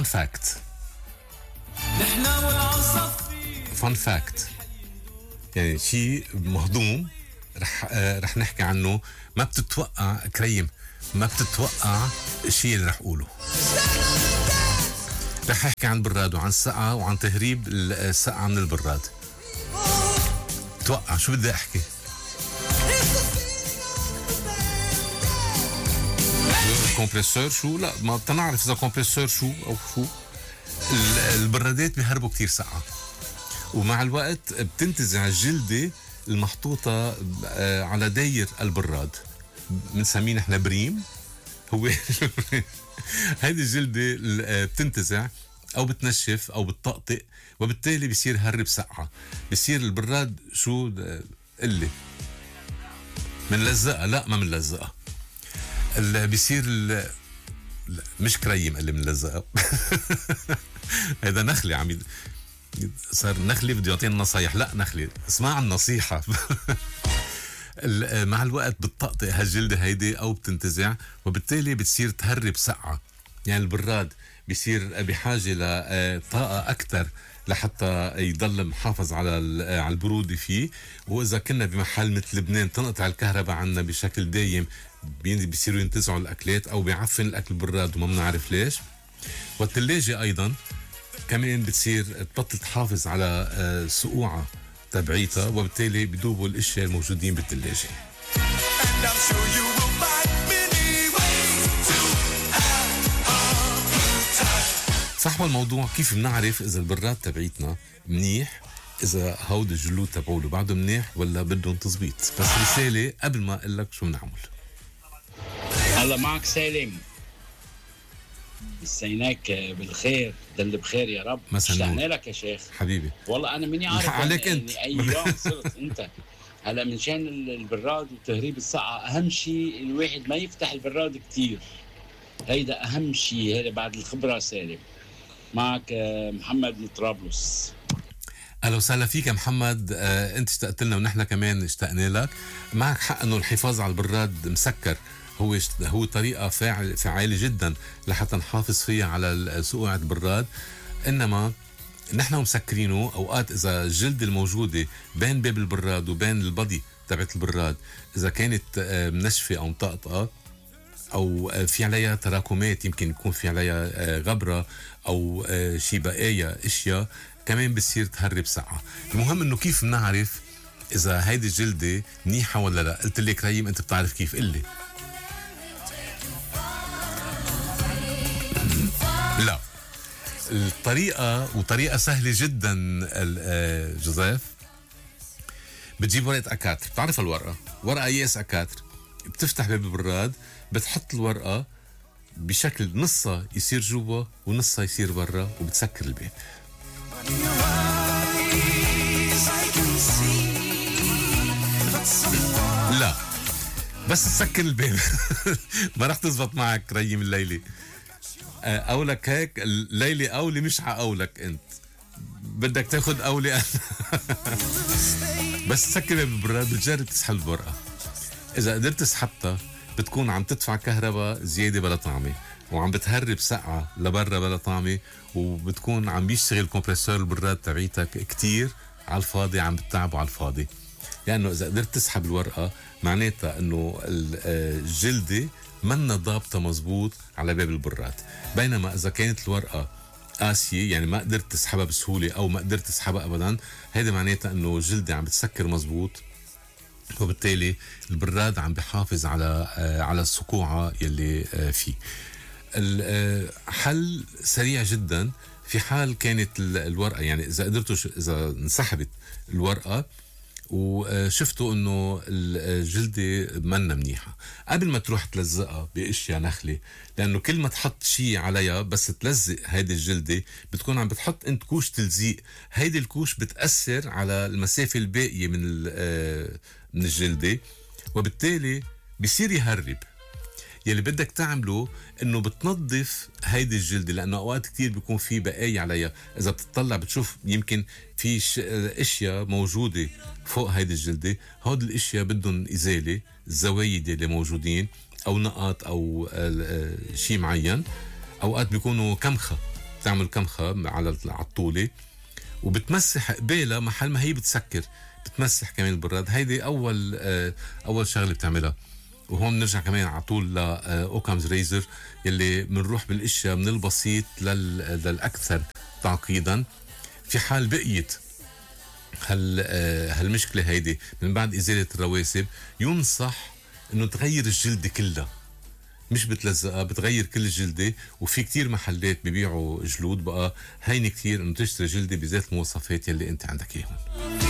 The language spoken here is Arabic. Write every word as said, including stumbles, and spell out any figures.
فان فاكت فان فاكت يعني شيء مهضوم رح آه رح نحكي عنه. ما بتتوقع كريم، ما بتتوقع الشيء اللي رح اقوله. رح احكي عن البراد وعن السقعة وعن تهريب السقعة من البراد. توقع شو بدي احكي؟ الكمبرسور شو؟ لا ما بتنعرف اذا كومبرسور شو او شو. البرادات بيهربوا كتير سقعة، ومع الوقت بتنتزع الجلدة المحطوطة على داير البراد، بنسميه نحن بريم. هو هيدي الجلدة بتنتزع أو بتنشف أو بتطقطق، وبالتالي بيصير هرب سقعة. بيصير البراد شو قلي منلزقة؟ لا ما منلزقة. بيصير مش كريم اللي منلزقة. هذا نخلي عم صار نخلي بده يعطينا نصايح. لا نخلي اسمع النصيحة. مع الوقت بتطقطق هالجلدة هيدي أو بتنتزع، وبالتالي بتصير تهرب سقعة. يعني البراد بيصير بحاجة لطاقة أكتر لحتى يضل محافظ على على البرودة فيه. وإذا كنا بمحل مثل لبنان تنقطع الكهرباء عنا بشكل دايم، بيصيروا ينتزعوا الأكلات أو بيعفن الأكل براد وما بنعرف ليش. والثلاجة أيضا كمان بتصير تبطل تحافظ على سقوعة تبعيتها، وبالتالي بدوبوا الاشياء الموجودين بالثلاجة. صح الموضوع. كيف بنعرف اذا البراد تبعيتنا منيح، اذا هود الجلود تبعوله بعده منيح ولا بدهم تزبيط؟ بس رسالة قبل ما اقول لك شو بنعمل. الله معك سالم، مسيناك بالخير، دل بخير يا رب. اشتقنا لك يا شيخ حبيبي. والله انا مني عارف عليك انت اي يوم صرت انت هلا من شان البراد وتهريب السقعة. اهم شيء الواحد ما يفتح البراد كتير، هيدا اهم شيء. هيدا بعد الخبرة سالم. معك محمد من طرابلس. اهلا وسهلا فيك يا محمد. آه، انت اشتقت لنا ونحن كمان اشتقنا لك. معك حق انه الحفاظ على البراد مسكر هو هو طريقة فاعل فعالة جدا لحتى نحافظ فيها على سقوعة البراد. انما نحن مسكرينه اوقات اذا الجلد الموجودة بين باب البراد وبين البضي تبعت البراد اذا كانت منشفة او مطقطقة او في عليها تراكمات، يمكن يكون في عليها غبرة او شي بقايا اشياء، كمان بتصير تهرب سقعة. المهم انه كيف بنعرف اذا هيدي الجلدة منيحة ولا لا؟ قلت لك ريم انت بتعرف كيف؟ قلي. لا الطريقة، وطريقة سهلة جدا جوزيف. بتجيب ورقة أكاتر، بتعرف الورقة ورقة ياس أكاتر، بتفتح باب البراد، بتحط الورقة بشكل نصها يصير جوا ونصها يصير برا، وبتسكر الباب. لا بس تسكر الباب. ما رح تزبط معك ريم الليلة. قولك هيك الليلة قولي مش حقولك انت، بدك تاخد قولي أنا. بس تسكر باب البراد بتجرب تسحب الورقة. إذا قدرت تسحبتها بتكون عم تدفع كهرباء زيادة بلا طعمة، وعم بتهرب سقعة لبرا بلا طعمة، وبتكون عم بيشتغل كومبرسور البراد تبعيتك كتير على الفاضي، عم بتتعبوا على الفاضي. لأنه يعني إذا قدرت تسحب الورقة معناتها إنه الجلدة منا ضابطة مزبوط على باب البراد. بينما إذا كانت الورقة قاسية، يعني ما قدرت تسحبها بسهولة أو ما قدرت تسحبها أبدا، هيدا معناتها إنه الجلدة عم بتسكر مزبوط، وبالتالي البراد عم بحافظ على على السقوعة يلي فيه. الحل سريع جدا في حال كانت الورقة، يعني إذا قدرتوا إذا انسحبت الورقة وشفتوا انه الجلدة منا منيحة، قبل ما تروح تلزقها باشياء نخلة، لانه كل ما تحط شيء عليها بس تلزق هيدي الجلدة بتكون عم بتحط انت كوش تلزيق، هيدي الكوش بتأثر على المسافة الباقية من من الجلدة، وبالتالي بيصير يهرب. يلي بدك تعمله انه بتنظف هيدي الجلدة، لانه اوقات كتير بيكون في بقايا عليها. اذا بتطلع بتشوف يمكن في اشياء موجودة فوق هيدي الجلدة، هود الاشياء بدهم ازالة، الزوايد اللي موجودين او نقاط او شيء معين. اوقات بيكونوا كمخة بتعمل كنخه على على الطوله وبتمسح قبالها محل ما هي بتسكر، بتمسح كمان البراد. هيدي اول آه اول شغله بتعملها. وهون نرجع كمان على طول لاوكامز ريزر يلي بنروح بالاشياء من البسيط لل... للاكثر تعقيدا. في حال بقيت هال هالمشكله هيدي من بعد ازاله الرواسب، ينصح انه تغير الجلده كلها، مش بتلزقها، بتغير كل الجلده. وفي كتير محلات ببيعوا جلود بقى، هين كتير انه تشتري جلده بذات المواصفات يلي انت عندك اياهم.